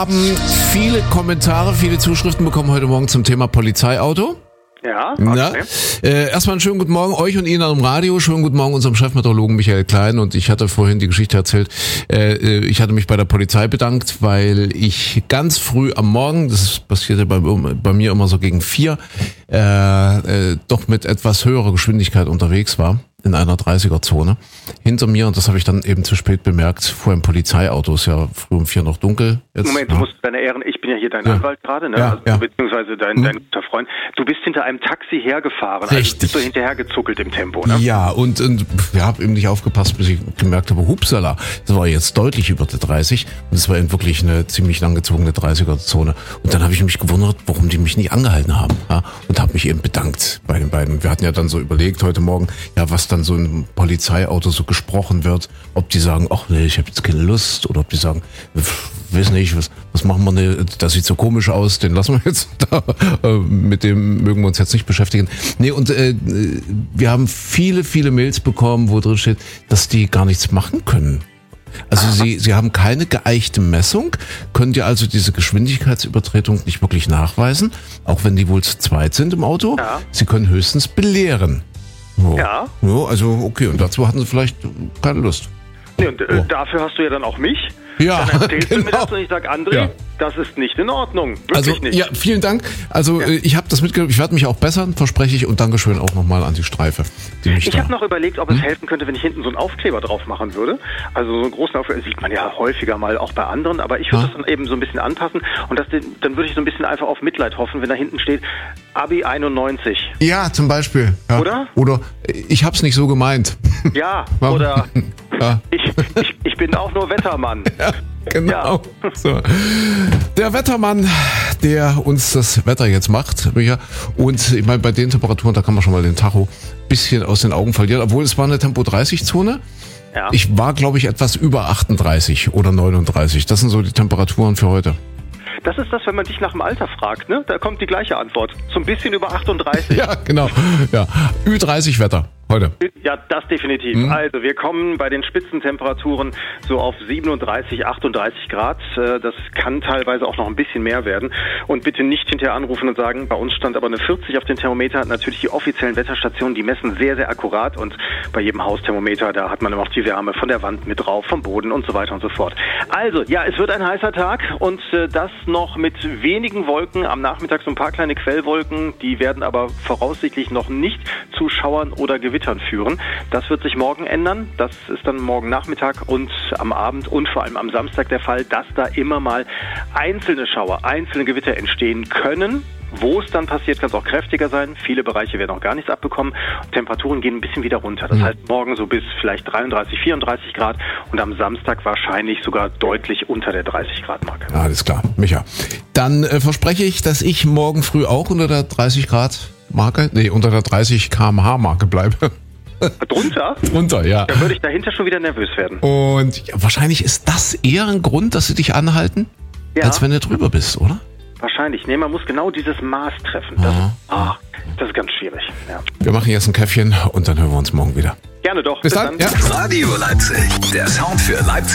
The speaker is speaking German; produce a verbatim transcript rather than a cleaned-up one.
Wir haben viele Kommentare, viele Zuschriften bekommen heute Morgen zum Thema Polizeiauto. Ja, okay. Äh, erstmal einen schönen guten Morgen euch und Ihnen am Radio. Schönen guten Morgen unserem Chefmeteorologen Michael Klein. Und ich hatte vorhin die Geschichte erzählt, äh, ich hatte mich bei der Polizei bedankt, weil ich ganz früh am Morgen, das passierte bei, bei mir immer so gegen vier, äh, äh, doch mit etwas höherer Geschwindigkeit unterwegs war. In einer dreißiger-Zone hinter mir, und das habe ich dann eben zu spät bemerkt, fuhr ein Polizeiauto, ist ja früh um vier noch dunkel. Jetzt, Moment, ja. du musst deine Ehren, ich bin ja hier dein Ja. Anwalt gerade, ne? Ja, also, ja. beziehungsweise dein, Hm. dein guter Freund. Du bist hinter einem Taxi hergefahren, also Richtig. bist du hinterhergezuckelt im Tempo, ne? Ja, und, und ja, habe eben nicht aufgepasst, bis ich gemerkt habe, hupsala, das war jetzt deutlich über der dreißig und es war eben wirklich eine ziemlich langgezogene dreißiger-Zone. Und dann habe ich mich gewundert, warum die mich nicht angehalten haben, ja, und habe mich eben bedankt bei den beiden. Wir hatten ja dann so überlegt heute Morgen, ja, was dann so ein Polizeiauto so gesprochen wird, ob die sagen, ach nee, ich habe jetzt keine Lust, oder ob die sagen, weiß nicht, was, was machen wir denn, das sieht so komisch aus, den lassen wir jetzt da, äh, mit dem mögen wir uns jetzt nicht beschäftigen. Nee, und äh, wir haben viele, viele Mails bekommen, wo drin steht, dass die gar nichts machen können. Also sie, sie haben keine geeichte Messung, können dir also diese Geschwindigkeitsübertretung nicht wirklich nachweisen, auch wenn die wohl zu zweit sind im Auto. Ja. Sie können höchstens belehren. So. Ja. Ja, also okay, und dazu hatten sie vielleicht keine Lust. Nee, und äh, Oh. dafür hast du ja dann auch mich. Ja, Dann erzählst du mir genau. das und ich sag, André, Ja. das ist nicht in Ordnung. Wirklich Also nicht. ja, vielen Dank. Also Ja. äh, ich habe das mitgenommen. Ich werde mich auch bessern, verspreche ich. Und Dankeschön auch nochmal an die Streife, die mich Ich da... habe noch überlegt, ob es helfen könnte, wenn ich hinten so einen Aufkleber drauf machen würde. Also so einen großen Aufkleber sieht man ja häufiger mal auch bei anderen, aber ich würde Ja. das dann eben so ein bisschen anpassen und das, dann würde ich so ein bisschen einfach auf Mitleid hoffen, wenn da hinten steht Abi einundneunzig. Ja, zum Beispiel. Ja. Oder? Oder äh, ich hab's nicht so gemeint. Ja, Ja. oder Ja. ich, ich, ich bin auch nur Wettermann. Ja, genau. So. Der Wettermann, der uns das Wetter jetzt macht, Micha. Und ich meine, bei den Temperaturen, da kann man schon mal den Tacho ein bisschen aus den Augen verlieren. Obwohl, es war eine Tempo dreißig Zone. Ja. Ich war, glaube ich, etwas über achtunddreißig oder neununddreißig. Das sind so die Temperaturen für heute. Das ist das, wenn man dich nach dem Alter fragt, ne? Da kommt die gleiche Antwort. So ein bisschen über achtunddreißig. Ja, genau. Ja. Ü dreißig Wetter heute. Ja, das definitiv. Mhm. Also wir kommen bei den Spitzentemperaturen so auf siebenunddreißig, achtunddreißig Grad. Äh, Das kann teilweise auch noch ein bisschen mehr werden. Und bitte nicht hinterher anrufen und sagen, bei uns stand aber eine vierzig auf den Thermometer. Natürlich die offiziellen Wetterstationen, die messen sehr, sehr akkurat. Und bei jedem Hausthermometer, da hat man immer auch die Wärme von der Wand mit drauf, vom Boden und so weiter und so fort. Also, ja, es wird ein heißer Tag und äh, das noch mit wenigen Wolken. Am Nachmittag so ein paar kleine Quellwolken. Die werden aber voraussichtlich noch nicht zu Schauern oder Gewittern führen. Das wird sich morgen ändern. Das ist dann morgen Nachmittag und am Abend und vor allem am Samstag der Fall, dass da immer mal einzelne Schauer, einzelne Gewitter entstehen können. Wo es dann passiert, kann es auch kräftiger sein. Viele Bereiche werden auch gar nichts abbekommen. Temperaturen gehen ein bisschen wieder runter. Das heißt, morgen so bis vielleicht dreiunddreißig, vierunddreißig Grad und am Samstag wahrscheinlich sogar deutlich unter der dreißig Grad Marke. Ja, alles klar, Micha. Dann äh, verspreche ich, dass ich morgen früh auch unter der dreißig Grad Marke, nee, unter der dreißig Kilometer pro Stunde Marke bleibe. Drunter? Drunter, ja. Da würde ich dahinter schon wieder nervös werden. Und ja, wahrscheinlich ist das eher ein Grund, dass sie dich anhalten, Ja. als wenn du drüber bist, oder? Wahrscheinlich. Nee, man muss genau dieses Maß treffen. Das, Aha. ah, das ist ganz schwierig. Ja. Wir machen jetzt ein Käffchen und dann hören wir uns morgen wieder. Gerne doch. Bis dann. Ja. Radio Leipzig, der Sound für Leipzig.